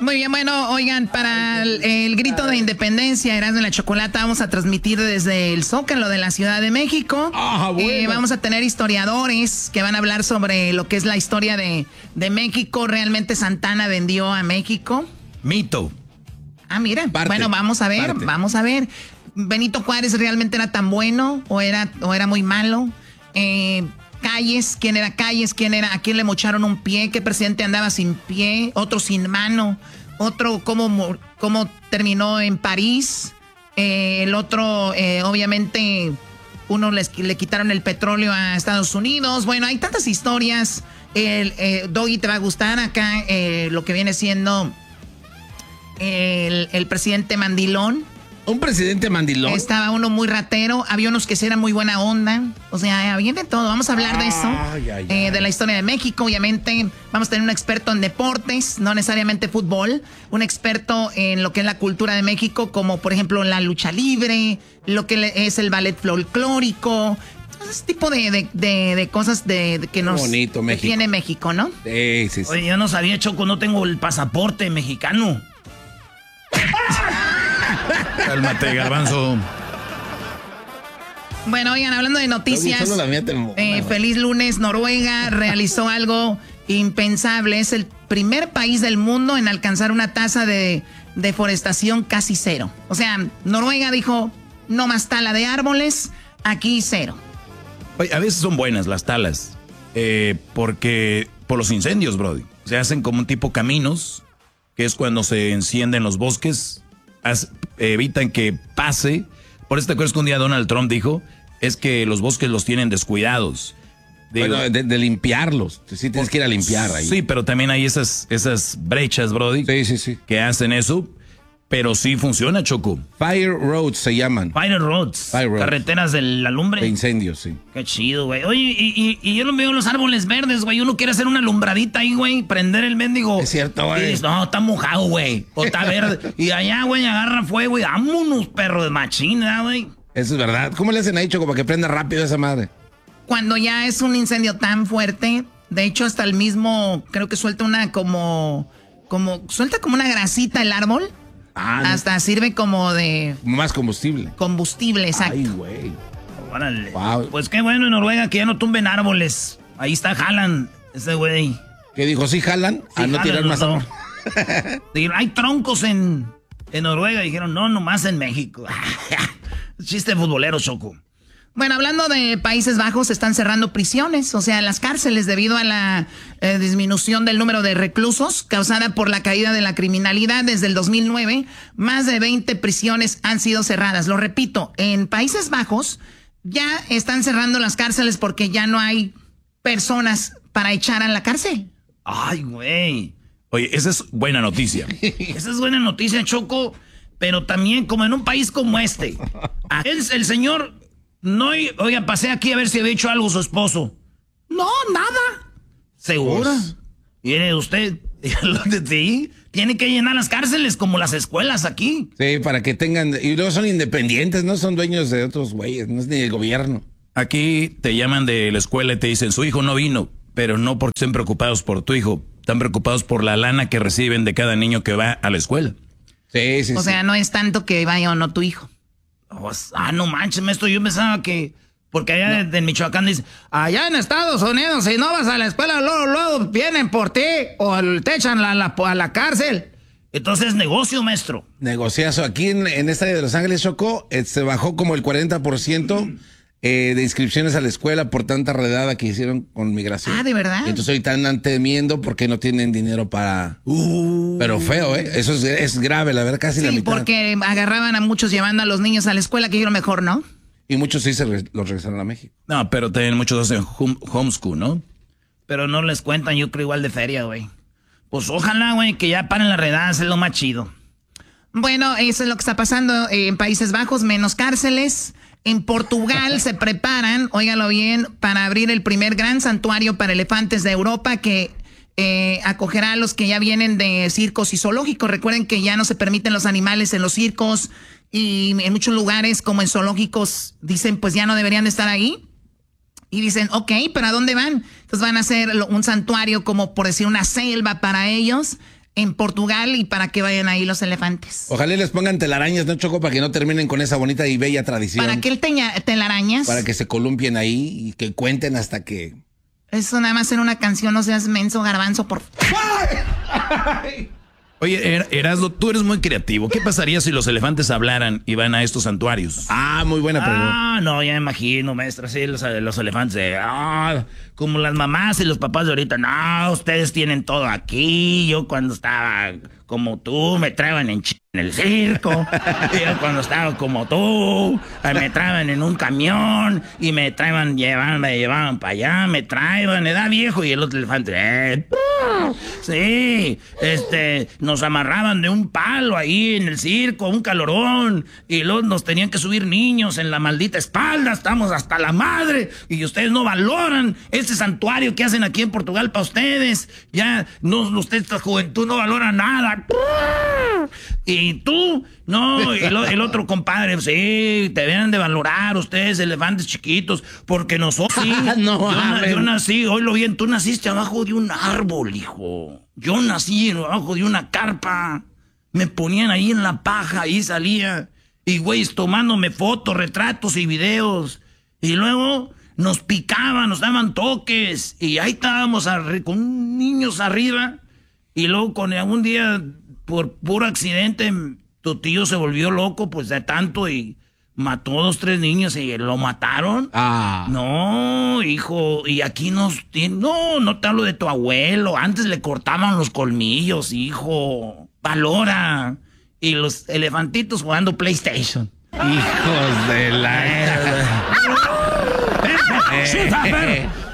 Muy bien, bueno, oigan, para el grito de independencia, Erasmo y la Chocolata, vamos a transmitir desde el Zócalo de la Ciudad de México. Bueno. Vamos a tener historiadores que van a hablar sobre lo que es la historia de México. ¿Realmente Santana vendió a México? Mito. Ah, mira, bueno, vamos a ver. ¿Benito Juárez realmente era tan bueno o era muy malo? Calles, ¿quién era Calles? ¿A quién le mocharon un pie? ¿Qué presidente andaba sin pie? Otro sin mano. Otro, ¿cómo terminó en París? El otro, obviamente, uno le quitaron el petróleo a Estados Unidos. Bueno, hay tantas historias. Doggy, te va a gustar acá lo que viene siendo el presidente mandilón. ¿Un presidente mandilón? Estaba uno muy ratero, había unos que sí eran muy buena onda, o sea, había de todo. Vamos a hablar de eso, de la historia de México. Obviamente vamos a tener un experto en deportes, no necesariamente fútbol, un experto en lo que es la cultura de México, como por ejemplo la lucha libre, lo que es el ballet folclórico, ese tipo de cosas que nos bonito, México. Que tiene México, ¿no? Sí. Oye, yo no sabía, Choco, no tengo el pasaporte mexicano. Cálmate, Garbanzo. Bueno, oigan, hablando de noticias, feliz lunes. Noruega realizó algo impensable. Es el primer país del mundo en alcanzar una tasa de deforestación casi cero. O sea, Noruega dijo, no más tala de árboles, aquí cero. Oye, a veces son buenas las talas, porque por los incendios, brody. Se hacen como un tipo caminos, que es cuando se encienden los bosques, evitan que pase. Por eso te acuerdas que un día Donald Trump dijo, es que los bosques los tienen descuidados. Digo, bueno, de limpiarlos, sí tienes que ir a limpiar ahí. Sí, pero también hay esas brechas, brody, sí, que hacen eso, pero sí funciona, Choco. Fire roads se llaman. Fire roads. Carreteras de la lumbre. De incendios, sí. Qué chido, güey. Oye, y yo no veo los árboles verdes, güey. Uno quiere hacer una alumbradita ahí, güey, prender el mendigo. Es cierto, güey. No, está mojado, güey. O está verde. Y allá, güey, agarra fuego y vámonos, perro de machina, güey. Eso es verdad. ¿Cómo le hacen ahí, Choco, para que prenda rápido esa madre? Cuando ya es un incendio tan fuerte, de hecho hasta el mismo, creo que suelta una suelta como una grasita el árbol. Hasta sirve como de... Más combustible. Combustible, exacto. Ay, güey. Órale. Wow. Pues qué bueno en Noruega que ya no tumben árboles. Ahí está Haaland, ese güey. ¿Qué dijo? ¿Sí jalan? Sí, a no tirar más no. árbol. Hay troncos en Noruega. Dijeron, no, nomás en México. Chiste futbolero, Choco. Bueno, hablando de Países Bajos, están cerrando prisiones, o sea, las cárceles debido a la disminución del número de reclusos causada por la caída de la criminalidad desde el 2009. Más de 20 prisiones han sido cerradas. Lo repito, en Países Bajos ya están cerrando las cárceles porque ya no hay personas para echar a la cárcel. Ay, güey. Oye, esa es buena noticia. Esa es buena noticia, Choco, pero también como en un país como este. El señor... No, oiga, pasé aquí a ver si había hecho algo su esposo. No, nada. ¿Segura? Pues. Mire usted, sí, tiene que llenar las cárceles como las escuelas aquí. Sí, para que tengan... Y luego son independientes, no son dueños de otros güeyes, no es ni del gobierno. Aquí te llaman de la escuela y te dicen, su hijo no vino, pero no porque estén preocupados por tu hijo, están preocupados por la lana que reciben de cada niño que va a la escuela. Sí. O sea, no es tanto que vaya o no tu hijo. No manches, maestro, yo pensaba que... Porque allá en Michoacán dice, allá en Estados Unidos, si no vas a la escuela, luego vienen por ti o te echan a la cárcel. Entonces, negocio, maestro. Negociazo. Aquí en esta área de Los Ángeles, Choco, se bajó como el 40% de inscripciones a la escuela por tanta redada que hicieron con migración. Ah, ¿de verdad? Entonces ahorita andan temiendo porque no tienen dinero para... Pero feo, ¿eh? Eso es grave, la verdad, casi la mitad. Sí, porque agarraban a muchos llevando a los niños a la escuela, que dijeron mejor, ¿no? Y muchos sí los regresaron a México. No, pero también muchos hacen homeschool, ¿no? Pero no les cuentan, yo creo, igual de feria, güey. Pues ojalá, güey, que ya paren las redadas, es lo más chido. Bueno, eso es lo que está pasando en Países Bajos, menos cárceles. En Portugal se preparan, óigalo bien, para abrir el primer gran santuario para elefantes de Europa que acogerá a los que ya vienen de circos y zoológicos. Recuerden que ya no se permiten los animales en los circos y en muchos lugares como en zoológicos dicen pues ya no deberían de estar ahí. Y dicen, ok, ¿pero a dónde van? Entonces van a hacer un santuario como por decir una selva para ellos. en Portugal y para que vayan ahí los elefantes. Ojalá les pongan telarañas, ¿no, Choco? Para que no terminen con esa bonita y bella tradición. ¿Para qué el telarañas? Para que se columpien ahí y que cuenten hasta que... Eso nada más en una canción, no seas menso, garbanzo, por... Oye, Erasmo, tú eres muy creativo. ¿Qué pasaría si los elefantes hablaran y van a estos santuarios? Ah, muy buena pregunta. Ah, no, ya me imagino, maestra, sí, los elefantes, como las mamás y los papás de ahorita, no, ustedes tienen todo aquí, yo cuando estaba como tú, me traían en el circo, yo cuando estaba como tú, me traían en un camión, y me llevaban para allá, me traían, edad viejo, y el otro elefante, sí, nos amarraban de un palo ahí en el circo, un calorón, y luego nos tenían que subir niños en la maldita espalda, estamos hasta la madre, y ustedes no valoran este santuario que hacen aquí en Portugal para ustedes, ya, no, ustedes, esta juventud no valora nada, y tú, no, el otro compadre, sí, te deben de valorar ustedes, elefantes chiquitos, porque nosotros sí, yo nací, hoy lo bien, tú naciste abajo de un árbol, hijo. Yo nací abajo de una carpa. Me ponían ahí en la paja, ahí salía. Y güeyes tomándome fotos, retratos y videos. Y luego nos picaban, nos daban toques. Y ahí estábamos con niños arriba. Y luego con algún día, por puro accidente, tu tío se volvió loco, pues de tanto, y mató 2, 3 niños y lo mataron. No, hijo, y aquí no te hablo de tu abuelo. Antes le cortaban los colmillos, hijo. Valora. Y los elefantitos jugando PlayStation. Hijos de la...